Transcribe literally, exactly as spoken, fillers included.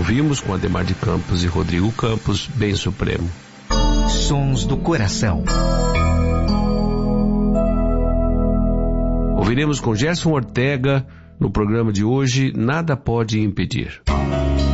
Ouvimos com Ademar de Campos e Rodrigo Campos, Bem Supremo. Sons do Coração. Ouviremos com Gerson Ortega, no programa de hoje, Nada Pode Impedir.